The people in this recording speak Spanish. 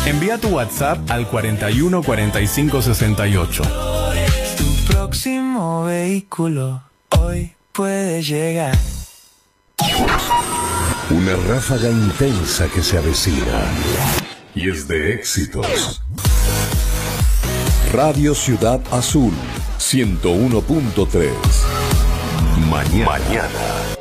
Envía tu WhatsApp al 41 45 68. Tu próximo vehículo hoy puede llegar. Una ráfaga intensa que se avecina y es de éxitos. Radio Ciudad Azul 101.3. Mañana.